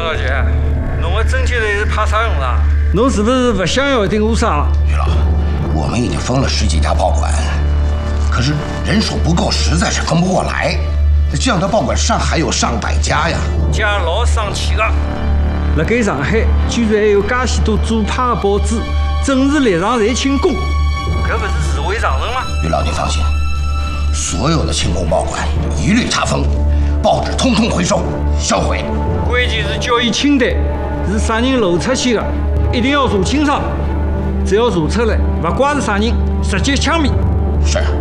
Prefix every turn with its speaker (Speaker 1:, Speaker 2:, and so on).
Speaker 1: 老姐，侬个整起来是怕啥用啦？侬是不是不想要订乌纱了？
Speaker 2: 于老，我们已经封了10几家报馆，可是人手不够，实在是封不过来。这样的报馆上海有上百家呀，
Speaker 1: 家老生气个。辣盖上海，居然还有介许多左派的报纸，正是立场侪请功，搿不是自毁长城吗？
Speaker 2: 于老，您放心，所有的清宫报馆一律查封，报纸通通回收销毁。
Speaker 1: 关键是交易清单，是啥人漏出去的，一定要查清爽。只要查出来，不怪是啥人，直接枪毙。
Speaker 2: 是。